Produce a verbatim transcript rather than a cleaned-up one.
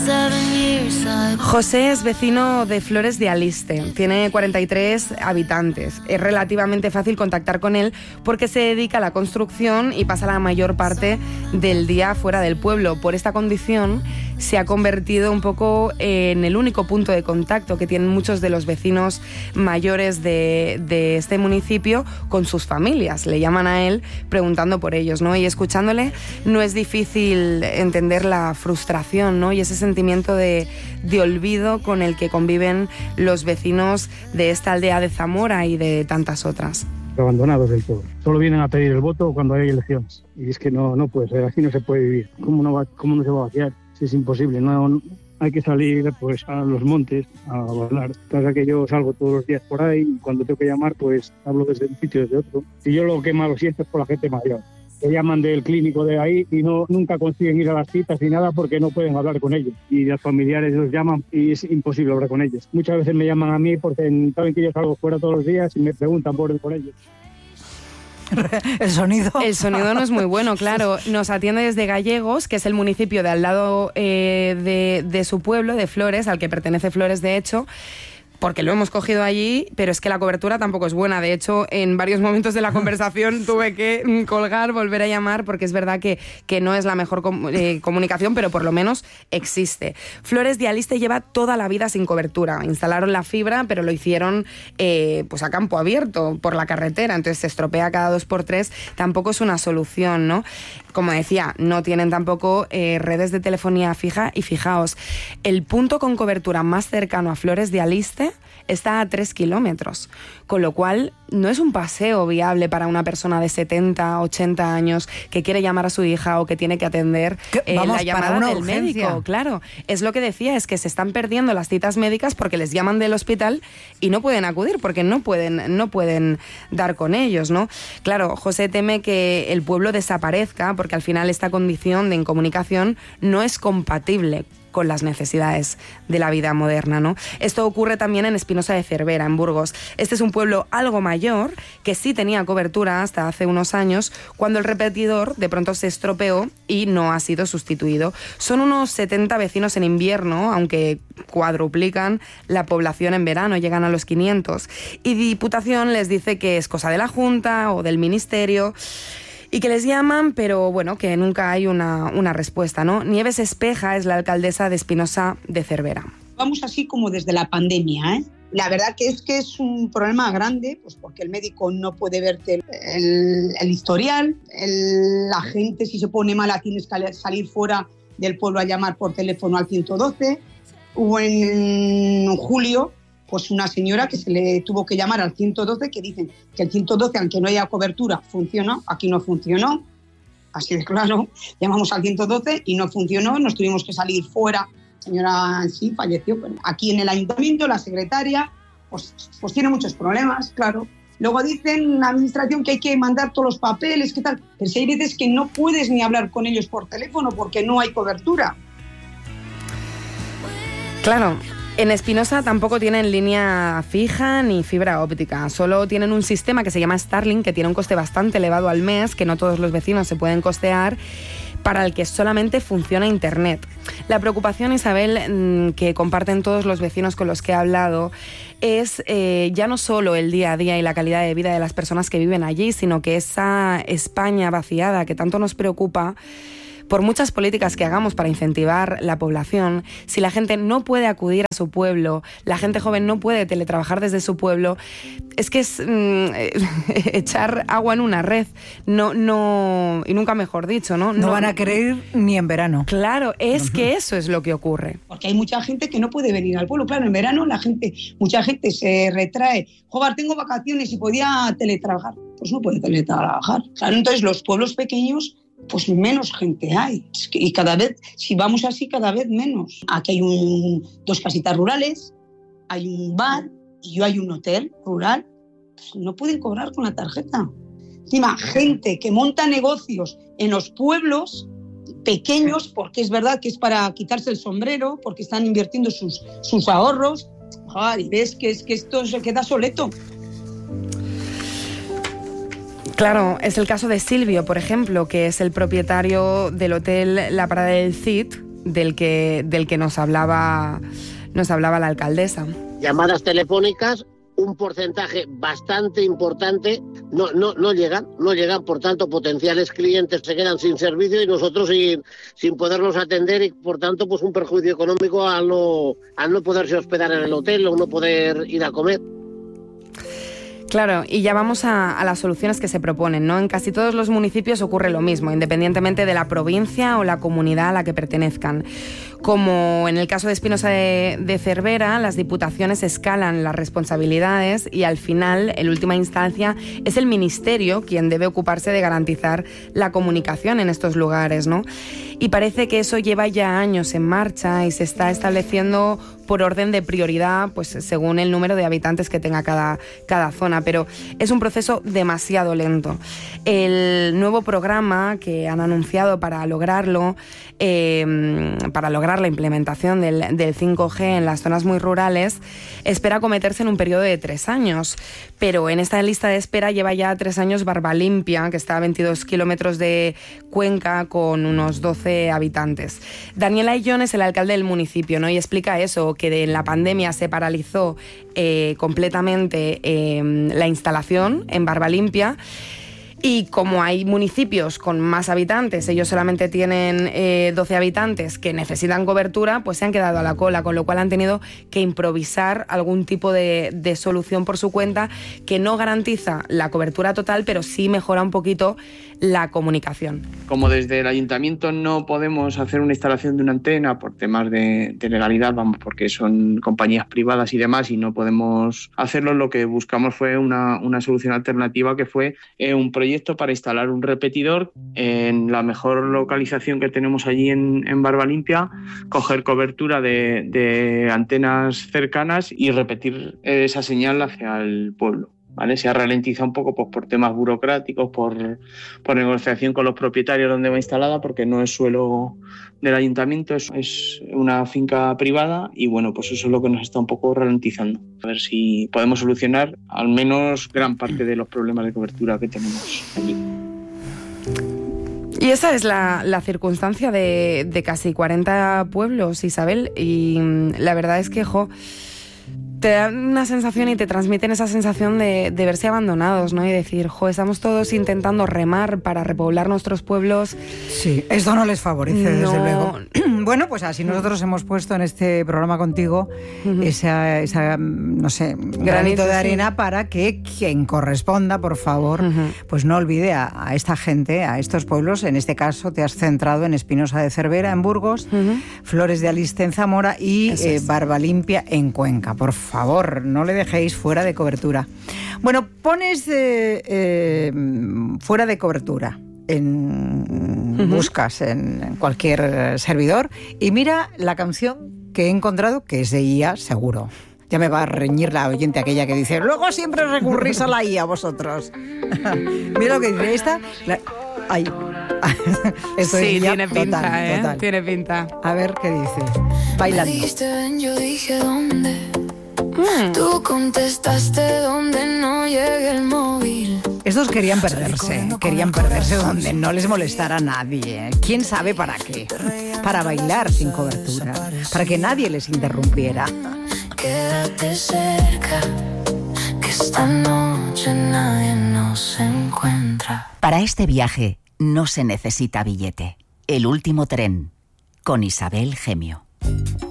José es vecino de Flores de Aliste, tiene cuarenta y tres habitantes. Es relativamente fácil contactar con él porque se dedica a la construcción y pasa la mayor parte del día fuera del pueblo. Por esta condición se ha convertido un poco en el único punto de contacto que tienen muchos de los vecinos mayores de, de este municipio con sus familias. Le llaman a él preguntando por ellos, ¿no? Y escuchándole no es difícil entender la frustración, ¿no? Y ese sentimiento de, de olvido con el que conviven los vecinos de esta aldea de Zamora y de tantas otras. Abandonados del todo. Solo vienen a pedir el voto cuando hay elecciones. Y es que no, no puede ser, así no se puede vivir. ¿Cómo no, va, cómo no se va a vaciar? Si es imposible, no, no hay que salir pues a los montes a bailar. Pasa que yo salgo todos los días por ahí y cuando tengo que llamar pues hablo desde un sitio desde otro. Y yo lo que más lo siento es por la gente mayor. Que llaman del clínico de ahí y no nunca consiguen ir a las citas ni nada porque no pueden hablar con ellos. Y los familiares los llaman y es imposible hablar con ellos. Muchas veces me llaman a mí porque saben que yo salgo fuera todos los días y me preguntan por, por ellos. El sonido. El sonido no es muy bueno, claro. Nos atiende desde Gallegos, que es el municipio de al lado eh, de, de su pueblo, de Flores, al que pertenece Flores, de hecho, porque lo hemos cogido allí, pero es que la cobertura tampoco es buena. De hecho, en varios momentos de la conversación tuve que colgar, volver a llamar, porque es verdad que, que no es la mejor com- eh, comunicación, pero por lo menos existe. Flores de Aliste lleva toda la vida sin cobertura. Instalaron la fibra, pero lo hicieron eh, pues a campo abierto, por la carretera, entonces se estropea cada dos por tres. Tampoco es una solución, ¿no? Como decía, no tienen tampoco eh, redes de telefonía fija, y fijaos, el punto con cobertura más cercano a Flores de Aliste está a tres kilómetros, con lo cual no es un paseo viable para una persona de setenta, ochenta años que quiere llamar a su hija o que tiene que atender eh, Vamos, la llamada para una del urgencia. médico. Claro, es lo que decía, es que se están perdiendo las citas médicas porque les llaman del hospital y no pueden acudir porque no pueden, no pueden dar con ellos, ¿no? Claro, José teme que el pueblo desaparezca porque al final esta condición de incomunicación no es compatible con las necesidades de la vida moderna, ¿no? Esto ocurre también en Espinosa de Cervera, en Burgos. Este es un pueblo algo mayor que sí tenía cobertura hasta hace unos años, cuando el repetidor de pronto se estropeó y no ha sido sustituido. Son unos setenta vecinos en invierno, aunque cuadruplican la población en verano, llegan a los quinientos. Y Diputación les dice que es cosa de la Junta o del Ministerio, y que les llaman, pero bueno, que nunca hay una, una respuesta, ¿no? Nieves Espeja es la alcaldesa de Espinosa de Cervera. Vamos así como desde la pandemia, ¿eh? La verdad que es que es un problema grande, pues porque el médico no puede verte el, el historial, el, la gente si se pone mala tienes que salir fuera del pueblo a llamar por teléfono al ciento doce. Hubo en julio pues una señora que se le tuvo que llamar al ciento doce, que dicen que el ciento doce, aunque no haya cobertura, funciona. Aquí no funcionó, así de claro. Llamamos al ciento doce y no funcionó, nos tuvimos que salir fuera. La señora sí falleció. Pero aquí en el ayuntamiento, la secretaria, pues, pues tiene muchos problemas, claro. Luego dicen la administración que hay que mandar todos los papeles, ¿qué tal? Pero si hay veces que no puedes ni hablar con ellos por teléfono porque no hay cobertura. Claro. En Espinosa tampoco tienen línea fija ni fibra óptica, solo tienen un sistema que se llama Starlink, que tiene un coste bastante elevado al mes, que no todos los vecinos se pueden costear, para el que solamente funciona Internet. La preocupación, Isabel, que comparten todos los vecinos con los que he hablado, es eh, ya no solo el día a día y la calidad de vida de las personas que viven allí, sino que esa España vaciada que tanto nos preocupa, por muchas políticas que hagamos para incentivar la población, si la gente no puede acudir a su pueblo, la gente joven no puede teletrabajar desde su pueblo, es que es mmm, echar agua en una red, no, no, y nunca mejor dicho, ¿no? No, no van a querer ir ni en verano. Claro, es uh-huh. que eso es lo que ocurre. Porque hay mucha gente que no puede venir al pueblo. Claro, en verano la gente, mucha gente se retrae. Joder, tengo vacaciones y podía teletrabajar. Pues no puede teletrabajar. Claro, entonces los pueblos pequeños, pues menos gente hay. Y cada vez, si vamos así, cada vez menos. Aquí hay un, dos casitas rurales, hay un bar y yo hay un hotel rural. Pues no pueden cobrar con la tarjeta. Encima, gente que monta negocios en los pueblos pequeños, porque es verdad que es para quitarse el sombrero, porque están invirtiendo sus, sus ahorros. Joder, y ves que, es, que esto se queda soleto. Claro, es el caso de Silvio, por ejemplo, que es el propietario del hotel La Parada del Cid, del que, del que nos hablaba, nos hablaba la alcaldesa. Llamadas telefónicas, un porcentaje bastante importante no, no, no llegan, no llegan, por tanto potenciales clientes se quedan sin servicio y nosotros sin, sin poderlos atender y por tanto pues un perjuicio económico al no, al no poderse hospedar en el hotel o no poder ir a comer. Claro, y ya vamos a, a las soluciones que se proponen, ¿no? En casi todos los municipios ocurre lo mismo, independientemente de la provincia o la comunidad a la que pertenezcan. Como en el caso de Espinosa de, de Cervera, las diputaciones escalan las responsabilidades y al final, en última instancia, es el ministerio quien debe ocuparse de garantizar la comunicación en estos lugares, ¿no? Y parece que eso lleva ya años en marcha y se está estableciendo por orden de prioridad, pues según el número de habitantes que tenga cada, cada zona, pero es un proceso demasiado lento. El nuevo programa que han anunciado para lograrlo, eh, para lograr la implementación del, del cinco G en las zonas muy rurales, espera acometerse en un periodo de tres años, pero en esta lista de espera lleva ya tres años Barbalimpia, que está a veintidós kilómetros de Cuenca con unos doce habitantes. Daniel Ayllón es el alcalde del municipio, ¿no? Y explica eso, que de, en la pandemia se paralizó eh, completamente eh, la instalación en Barbalimpia. Y como hay municipios con más habitantes, ellos solamente tienen eh, doce habitantes que necesitan cobertura, pues se han quedado a la cola, con lo cual han tenido que improvisar algún tipo de, de solución por su cuenta que no garantiza la cobertura total, pero sí mejora un poquito la comunicación. Como desde el ayuntamiento no podemos hacer una instalación de una antena por temas de, de legalidad, vamos, porque son compañías privadas y demás y no podemos hacerlo, lo que buscamos fue una, una solución alternativa que fue eh, un proyecto para instalar un repetidor en la mejor localización que tenemos allí en, en Barbalimpia, coger cobertura de, de antenas cercanas y repetir esa señal hacia el pueblo. ¿Vale? Se ha ralentizado un poco pues, por temas burocráticos, por, por negociación con los propietarios donde va instalada, porque no es suelo del ayuntamiento, es, es una finca privada y bueno, pues eso es lo que nos está un poco ralentizando. A ver si podemos solucionar al menos gran parte de los problemas de cobertura que tenemos allí. Y esa es la, la circunstancia de, de casi cuarenta pueblos, Isabel, y la verdad es que, jo, te dan una sensación y te transmiten esa sensación de, de verse abandonados, ¿no? Y decir, jo, estamos todos intentando remar para repoblar nuestros pueblos. Sí, esto no les favorece, no. desde luego. Bueno, pues así nosotros hemos puesto en este programa contigo uh-huh. esa, esa, no sé, granito, granito de arena sí. para que quien corresponda, por favor, uh-huh. pues no olvide a, a esta gente, a estos pueblos. En este caso te has centrado en Espinosa de Cervera, en Burgos, uh-huh. Flores de Aliste, en Zamora y eh, Barbalimpia, en Cuenca. Por favor. Por favor, no le dejéis fuera de cobertura. Bueno, pones eh, eh, fuera de cobertura, en, uh-huh. buscas en, en cualquier servidor y mira la canción que he encontrado, que es de I A, seguro. Ya me va a reñir la oyente aquella que dice, luego siempre recurrís a la I A vosotros. Mira lo que dice esta. La, ay, esto sí, es tiene total, pinta, ¿eh? Total. Tiene pinta. A ver qué dice. Bailando. Me dijiste, ven, yo dije, ¿dónde? Mm. Tú contestaste donde no llegue el móvil. Estos querían perderse, querían perderse donde no les molestara a nadie. ¿Quién sabe para qué? Para bailar sin cobertura, para que nadie les interrumpiera. Quédate cerca, que esta noche nadie nos encuentra. Para este viaje no se necesita billete. El último tren, con Isabel Gemio.